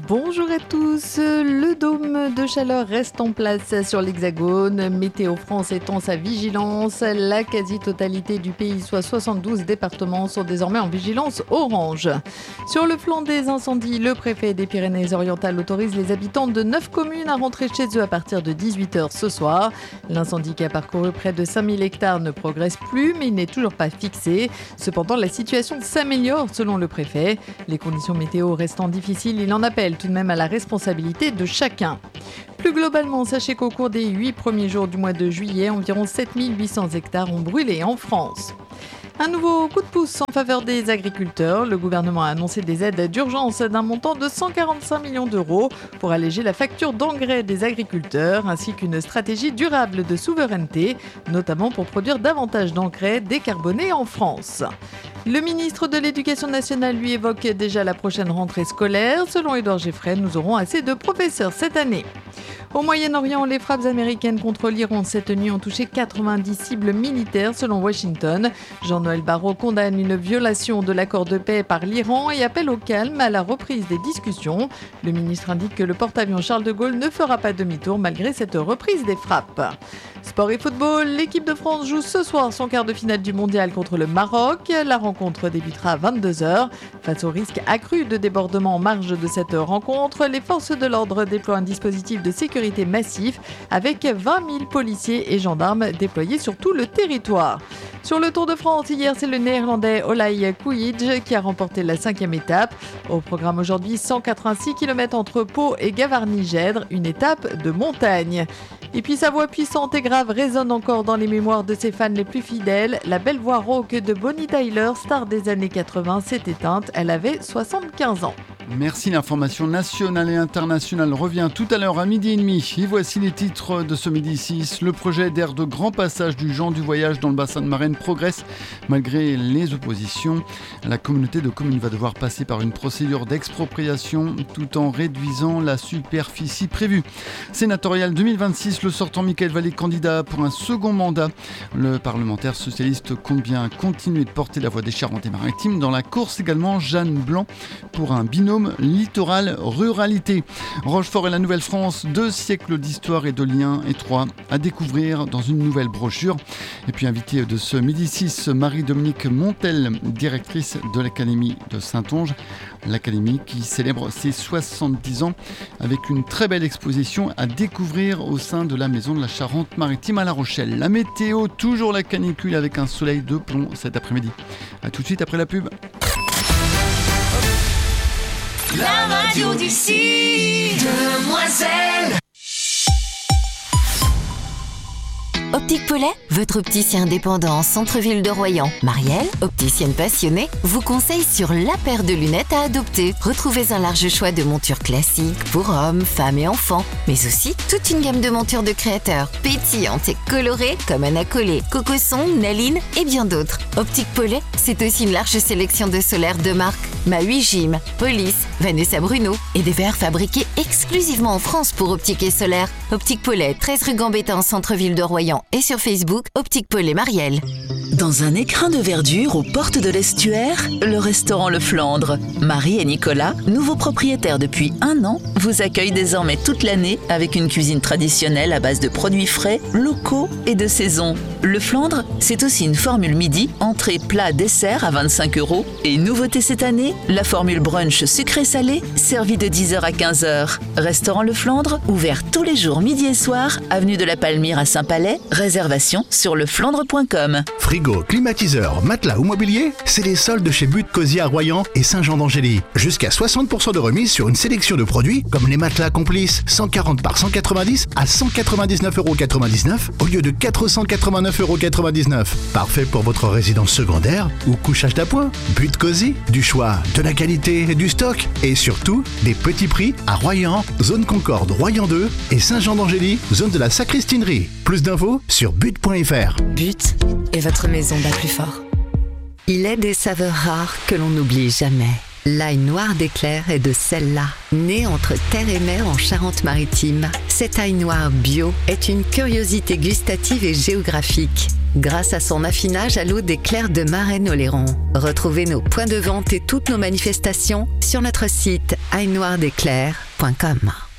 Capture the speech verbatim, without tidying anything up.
Bonjour à tous, le dôme de chaleur reste en place sur l'Hexagone. Météo France étend sa vigilance. La quasi-totalité du pays, soit soixante-douze départements, sont désormais en vigilance orange. Sur le flanc des incendies, le préfet des Pyrénées-Orientales autorise les habitants de neuf communes à rentrer chez eux à partir de dix-huit heures ce soir. L'incendie qui a parcouru près de cinq mille hectares ne progresse plus, mais il n'est toujours pas fixé. Cependant, la situation s'améliore selon le préfet. Les conditions météo restant difficiles, il en appelle tout de même à la responsabilité de chacun. Plus globalement, sachez qu'au cours des huit premiers jours du mois de juillet, environ sept mille huit cents hectares ont brûlé en France. Un nouveau coup de pouce en faveur des agriculteurs. Le gouvernement a annoncé des aides d'urgence d'un montant de cent quarante-cinq millions d'euros pour alléger la facture d'engrais des agriculteurs, ainsi qu'une stratégie durable de souveraineté, notamment pour produire davantage d'engrais décarbonés en France. Le ministre de l'Éducation nationale lui évoque déjà la prochaine rentrée scolaire. Selon Édouard Geffray, nous aurons assez de professeurs cette année. Au Moyen-Orient, les frappes américaines contre l'Iran cette nuit ont touché quatre-vingt-dix cibles militaires selon Washington. Jean-Noël Barrot condamne une violation de l'accord de paix par l'Iran et appelle au calme à la reprise des discussions. Le ministre indique que le porte-avions Charles de Gaulle ne fera pas demi-tour malgré cette reprise des frappes. Sport et football, l'équipe de France joue ce soir son quart de finale du mondial contre le Maroc. La rencontre débutera à vingt-deux heures. Face au risque accru de débordement en marge de cette rencontre, les forces de l'ordre déploient un dispositif de sécurité massif avec vingt mille policiers et gendarmes déployés sur tout le territoire. Sur le Tour de France, hier, c'est le néerlandais Olaj Koujic qui a remporté la cinquième étape. Au programme aujourd'hui, cent quatre-vingt-six kilomètres entre Pau et Gavarnie-Gèdre, une étape de montagne. Et puis sa voix puissante et grave résonne encore dans les mémoires de ses fans les plus fidèles. La belle voix rauque de Bonnie Tyler, star des années quatre-vingts, s'est éteinte. Elle avait soixante-quinze ans. Merci, l'information nationale et internationale revient tout à l'heure à midi et demi. Et voici les titres de ce midi six. Le projet d'aire de grand passage du Jean du Voyage dans le bassin de Marennes progresse malgré les oppositions. La communauté de communes va devoir passer par une procédure d'expropriation tout en réduisant la superficie prévue. Sénatorial deux mille vingt-six, le sortant Mickaël Vallée candidat pour un second mandat. Le parlementaire socialiste compte bien continuer de porter la voix des Charentes-Maritimes. Dans la course également, Jeanne Blanc pour un binôme littoral-ruralité. Rochefort et la Nouvelle-France, deux siècles d'histoire et de liens étroits à découvrir dans une nouvelle brochure. Et puis invité de ce midi six, Marie-Dominique Montel, directrice de l'Académie de Saintonge. L'Académie qui célèbre ses soixante-dix ans avec une très belle exposition à découvrir au sein de la Maison de la Charente-Maritime à La Rochelle. La météo, toujours la canicule avec un soleil de plomb cet après-midi. A tout de suite après la pub. La radio d'ici, Demoiselle. Optique Paulet, votre opticien indépendant en centre-ville de Royan. Marielle, opticienne passionnée, vous conseille sur la paire de lunettes à adopter. Retrouvez un large choix de montures classiques pour hommes, femmes et enfants, mais aussi toute une gamme de montures de créateurs, pétillantes et colorées comme Anna Collet, Cocosson, Naline et bien d'autres. Optique Paulet, c'est aussi une large sélection de solaires de marque Maui Jim, Police, Vanessa Bruno et des verres fabriqués exclusivement en France pour Optique et Solaire. Optique Paulet, treize rue Gambetta en centre-ville de Royan et sur Facebook, Optique Paulet Marielle. Dans un écrin de verdure aux portes de l'estuaire, le restaurant Le Flandre. Marie et Nicolas, nouveaux propriétaires depuis un an, vous accueillent désormais toute l'année avec une cuisine traditionnelle à base de produits frais, locaux et de saison. Le Flandre, c'est aussi une formule midi, entrée, plat, dessert à vingt-cinq euros. Et nouveauté cette année, la formule brunch sucré-salé, servie de dix heures à quinze heures. Restaurant Le Flandre, ouvert tous les jours midi et soir, avenue de la Palmyre à Saint-Palais. Réservation sur leflandre point com. Frigo, climatiseur, matelas ou mobilier, c'est les soldes chez But Cosy à Royan et Saint-Jean-d'Angély. Jusqu'à soixante pour cent de remise sur une sélection de produits comme les matelas Complice cent quarante par cent quatre-vingt-dix à cent quatre-vingt-dix-neuf euros quatre-vingt-dix-neuf au lieu de quatre cent quatre-vingt-neuf euros quatre-vingt-dix-neuf. Parfait pour votre résidence secondaire ou couchage d'appoint. But Cosy, du choix, de la qualité, du stock et surtout des petits prix à Royan, zone Concorde Royan deux et Saint-Jean-d'Angély, zone de la Sacristinerie. Plus d'infos sur but point f r. But est votre maison bat plus fort. Il est des saveurs rares que l'on n'oublie jamais. L'ail noir d'éclair est de celle-là. Né entre terre et mer en Charente-Maritime, cet ail noir bio est une curiosité gustative et géographique. grâce à son affinage à l'eau des clairs de Marennes-Oléron. Retrouvez nos points de vente et toutes nos manifestations sur notre site aignoirdesclairs point com.